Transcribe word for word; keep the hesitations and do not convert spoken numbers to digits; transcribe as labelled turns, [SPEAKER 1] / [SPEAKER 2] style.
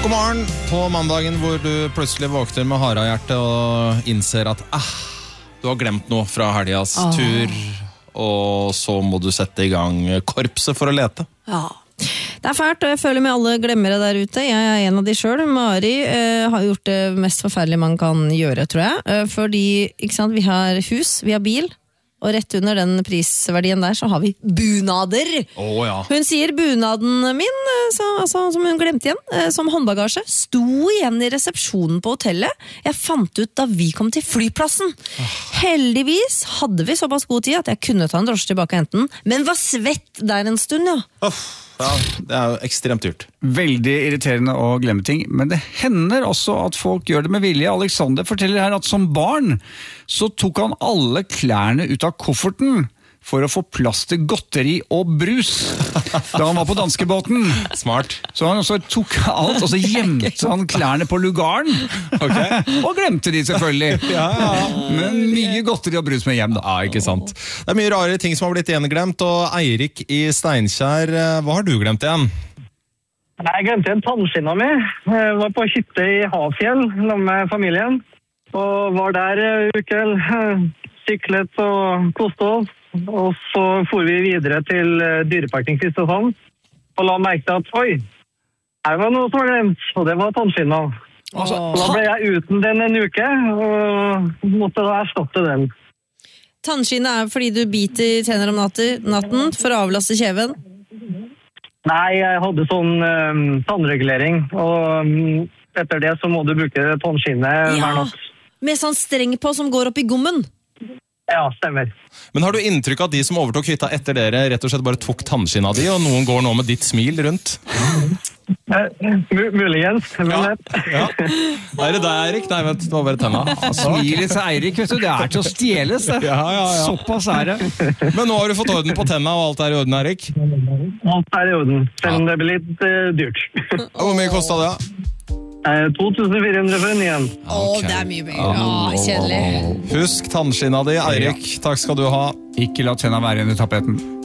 [SPEAKER 1] God morgen på mandagen hvor du plutselig våkner med harehjerte og innser at ah, du har glemt noe fra helgas oh. tur, og så må du sette i gang korpset for å lete.
[SPEAKER 2] Ja. Det er fælt, og jeg føler med alle glemmere der ute. Jeg er en av de selv. Mari eh, har gjort det mest forferdelige man kan gjøre, tror jeg. Eh, fordi, ikke sant, vi har hus, vi har bil, og rett under den prisverdien der så har vi bunader.
[SPEAKER 1] Oh, ja.
[SPEAKER 2] Hun sier bunaden min, så, altså, som hun glemte igjen, eh, som håndbagasje, sto igjen i resepsjonen på hotellet. Jeg fant ut da vi kom til flyplassen. Oh. Heldigvis hadde vi såpass god tid at jeg kunne ta en drosje tilbake enten, men var svett der en stund, ja.
[SPEAKER 1] Oh. Ja, det er jo ekstremt dyrt.
[SPEAKER 3] Veldig irriterende å glemme ting, men det hender også at folk gjør det med vilje. Alexander forteller her at som barn så tok han alle klærne ut av kofferten for å få plass til godteri og brus da han var på danskebåten.
[SPEAKER 1] Smart.
[SPEAKER 3] Så han også tok alt, og så gjemte han klærne på lugaren.
[SPEAKER 1] Okay.
[SPEAKER 3] Og glemte de selvfølgelig.
[SPEAKER 1] Ja, ja.
[SPEAKER 3] Men mye godteri og brus med hjem da.
[SPEAKER 1] Ja, ikke sant. Det er mye rare ting som har blitt gjenglemt, og Eirik i Steinkjer, hva har du glemt igjen?
[SPEAKER 4] Jeg glemte en tannskinna mi. Jeg var på hytte i Hafjell sammen med familien, og var der uke, syklet og koste oss. Og så for vi videre til dyreparken Kristiansand, og la merke til at, oi, her var noe som var glemt, og det var tannskinna. Altså, da ble jeg uten den en uke, og måtte da erstatte den.
[SPEAKER 2] Tannskinna er fordi du biter tenner om natten, natten for å avlaste kjeven?
[SPEAKER 4] Nei, jeg hadde sånn um, tannregulering, og um, etter det så må du bruke tannskinnet hver natt.
[SPEAKER 2] Med sånn streng på som går opp i gommen?
[SPEAKER 4] Ja, stemmer.
[SPEAKER 1] Men har du inntrykk av at de som overtok hytta etter dere rett og slett bare tok tannskinna di, og noen går nå med ditt smil rundt?
[SPEAKER 4] Muligens.
[SPEAKER 1] Ja, ja. Er det deg, Eirik? Nei, vent, det var bare tenna.
[SPEAKER 3] Smilet til Eirik, vet du, det er til å stjeles det.
[SPEAKER 1] Ja, ja, ja.
[SPEAKER 3] Såpass er det.
[SPEAKER 1] Men nå har du fått orden på tenna, og alt er i orden, Eirik?
[SPEAKER 4] Alt er i orden, selv om det blir litt uh, dyrt.
[SPEAKER 1] Hvor mye kostet det?
[SPEAKER 4] to tusen fire hundre for en igjen.
[SPEAKER 2] Å, okay. Det er mye bedre. Å, kjedelig.
[SPEAKER 1] Husk tannskinna di, Eirik. Takk skal du ha.
[SPEAKER 3] Ikke la tenna være under tapeten.